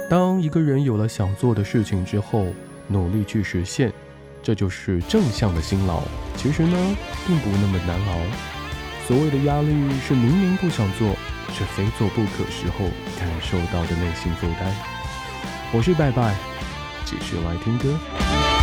当一个人有了想做的事情之后，努力去实现，这就是正向的辛劳。其实呢，并不那么难熬。所谓的压力是明明不想做，却非做不可时候感受到的内心负担。我是拜拜，继续来听歌。